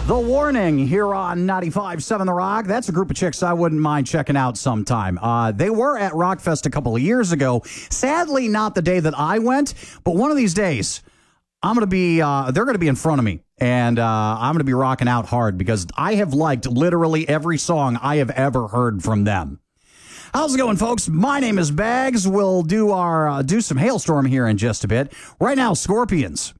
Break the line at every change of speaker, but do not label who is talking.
The Warning here on 95.7 The Rock. That's a group of chicks I wouldn't mind checking out sometime. They were at Rockfest a couple of years ago. Sadly, not the day that I went, but one of these days, they're going to be in front of me, and I'm going to be rocking out hard because I have liked literally every song I have ever heard from them. How's it going, folks? My name is Bags. We'll do some Hailstorm here in just a bit. Right now, Scorpions.